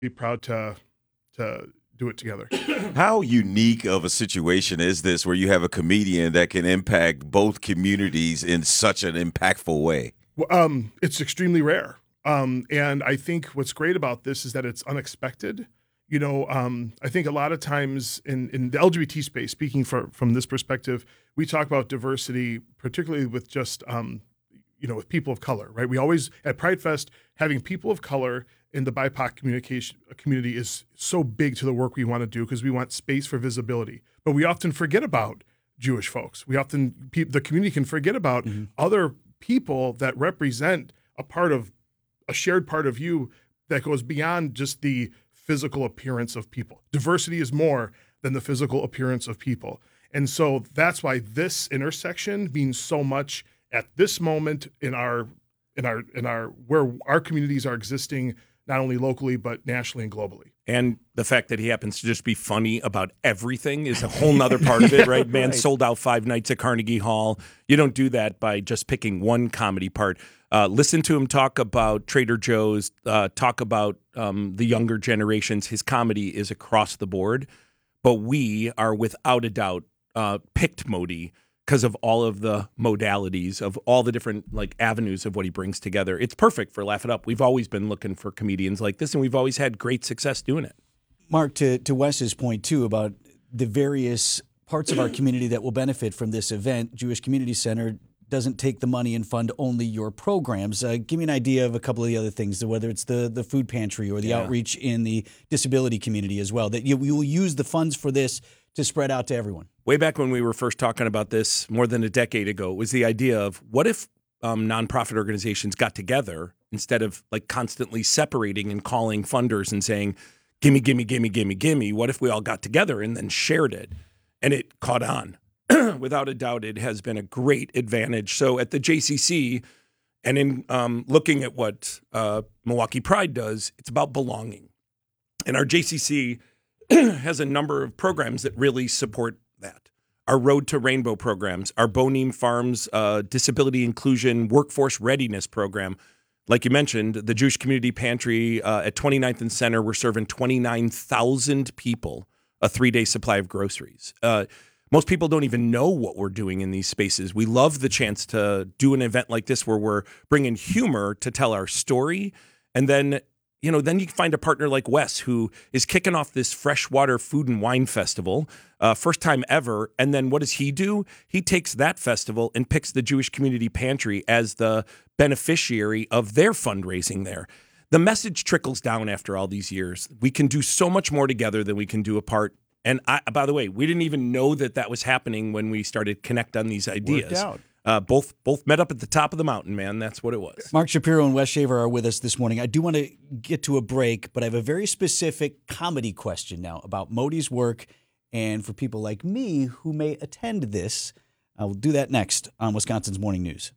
be proud to do it together. How unique of a situation is this where you have a comedian that can impact both communities in such an impactful way? It's extremely rare. And I think what's great about this is that it's unexpected. I think a lot of times in the LGBT space, speaking from this perspective, we talk about diversity, particularly with just, with people of color, right? We always, at Pride Fest, having people of color in the BIPOC community is so big to the work we want to do because we want space for visibility. But we often forget about Jewish folks. The community can forget about other people that represent a shared part of you that goes beyond just the physical appearance of people. Diversity is more than the physical appearance of people. And so that's why this intersection means so much at this moment in our where our communities are existing, not only locally, but nationally and globally. And the fact that he happens to just be funny about everything is a whole nother part of it, right? Man, right. Sold out 5 nights at Carnegie Hall. You don't do that by just picking one comedy part. Listen to him talk about Trader Joe's, talk about the younger generations. His comedy is across the board. But we are without a doubt picked Modi because of all of the modalities of all the different avenues of what he brings together. It's perfect for Laugh It Up. We've always been looking for comedians like this, and we've always had great success doing it. Mark, to Wes's point, too, about the various parts of our community that will benefit from this event, Jewish Community Center doesn't take the money and fund only your programs. Give me an idea of a couple of the other things, whether it's the food pantry or the outreach in the disability community as well, that you will use the funds for this to spread out to everyone. Way back when we were first talking about this more than a decade ago, it was the idea of what if nonprofit organizations got together instead of constantly separating and calling funders and saying, gimme, gimme, gimme, gimme, gimme. What if we all got together and then shared it? And it caught on. Without a doubt, it has been a great advantage. So at the JCC and in looking at what Milwaukee Pride does, it's about belonging. And our JCC has a number of programs that really support that. Our Road to Rainbow programs, our Boneem Farms Disability Inclusion Workforce Readiness Program. Like you mentioned, the Jewish Community Pantry at 29th and Center, we're serving 29,000 people a 3-day supply of groceries. Most people don't even know what we're doing in these spaces. We love the chance to do an event like this where we're bringing humor to tell our story. And then, then you can find a partner like Wes who is kicking off this freshwater food and wine festival, first time ever. And then what does he do? He takes that festival and picks the Jewish Community Pantry as the beneficiary of their fundraising there. The message trickles down after all these years. We can do so much more together than we can do apart. And by the way, we didn't even know that was happening when we started connect on these ideas. Worked out. Both met up at the top of the mountain, man. That's what it was. Mark Shapiro and Wes Shaver are with us this morning. I do want to get to a break, but I have a very specific comedy question now about Modi's work and for people like me who may attend this. I will do that next on Wisconsin's Morning News.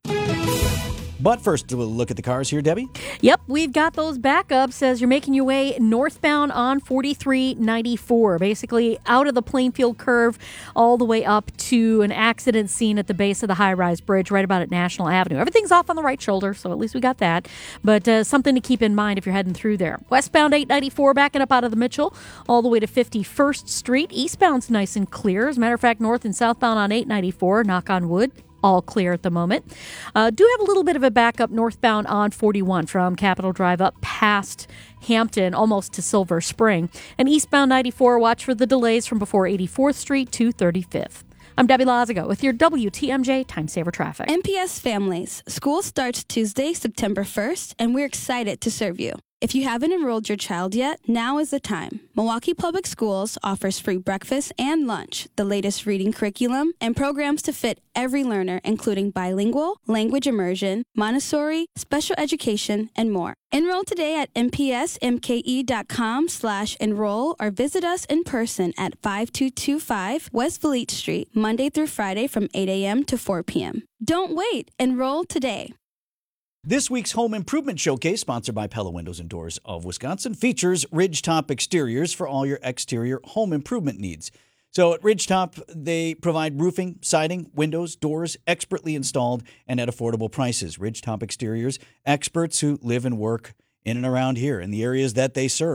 But first, we'll look at the cars here, Debbie. Yep, we've got those backups as you're making your way northbound on 4394, basically out of the Plainfield curve all the way up to an accident scene at the base of the high-rise bridge right about at National Avenue. Everything's off on the right shoulder, so at least we got that. But something to keep in mind if you're heading through there. Westbound 894 backing up out of the Mitchell all the way to 51st Street. Eastbound's nice and clear. As a matter of fact, north and southbound on 894, knock on wood, all clear at the moment. Do have a little bit of a backup northbound on 41 from Capitol Drive up past Hampton, almost to Silver Spring. And eastbound 94, watch for the delays from before 84th Street to 35th. I'm Debbie Lazago with your WTMJ Time Saver Traffic. MPS Families. School starts Tuesday, September 1st, and we're excited to serve you. If you haven't enrolled your child yet, now is the time. Milwaukee Public Schools offers free breakfast and lunch, the latest reading curriculum, and programs to fit every learner, including bilingual, language immersion, Montessori, special education, and more. Enroll today at mpsmke.com/enroll or visit us in person at 5225 West Vliet Street, Monday through Friday from 8 a.m. to 4 p.m. Don't wait. Enroll today. This week's Home Improvement Showcase, sponsored by Pella Windows and Doors of Wisconsin, features Ridgetop Exteriors for all your exterior home improvement needs. So at Ridgetop, they provide roofing, siding, windows, doors, expertly installed and at affordable prices. Ridgetop Exteriors, experts who live and work in and around here in the areas that they serve.